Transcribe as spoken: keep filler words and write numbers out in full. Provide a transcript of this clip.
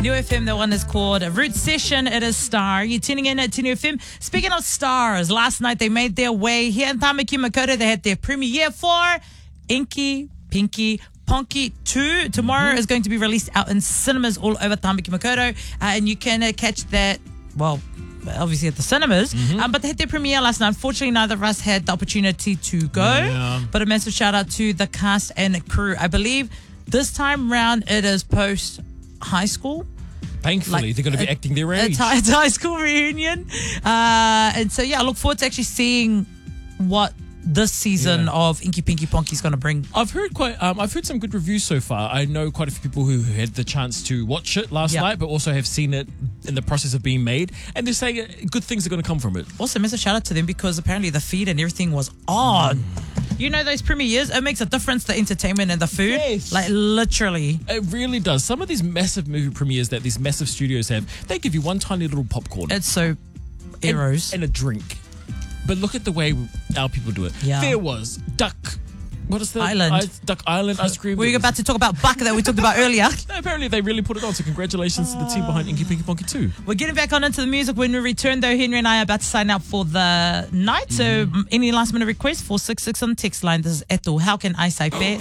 New F M, the one is called Root Session. It is Star. You're tuning in at New F M. Speaking of stars, last night they made their way here in Tamaki Makaurau. They had their premiere for Inky, Pinky, Ponky two. Tomorrow mm-hmm. is going to be released out in cinemas all over Tamaki Makaurau. Uh, and you can uh, catch that, well, obviously at the cinemas. Mm-hmm. Um, but they had their premiere last night. Unfortunately, neither of us had the opportunity to go. Yeah. But a massive shout out to the cast and crew. I believe this time round it is post high school. Thankfully, like, they're going to be a, acting their age. It's high, it's high school reunion. Uh, and so, yeah, I look forward to actually seeing what this season yeah. of Inky Pinky Ponky is going to bring. I've heard quite. Um, I've heard some good reviews so far. I know quite a few people who had the chance to watch it last yep. night, but also have seen it in the process of being made, and they're saying good things are going to come from it. Also, massive shout out to them because apparently the feed and everything was on. Mm. You know those premieres, it makes a difference, the entertainment and the food. Yes. Like, literally. It really does. Some of these massive movie premieres that these massive studios have, they give you one tiny little popcorn. It's so eros. And, and a drink. But look at the way our people do it. Yeah. There was Duck. What is the Island? Ice, Duck Island ice cream. We were about to talk about Buck that we talked about earlier. No, apparently they really put it on. So congratulations uh, to the team behind Inky Pinky Ponky two. We're getting back on into the music when we return, though. Henry and I are about to sign out for the night. Mm-hmm. So any last minute requests, four six six on the text line. This is Eto. How can I say fair?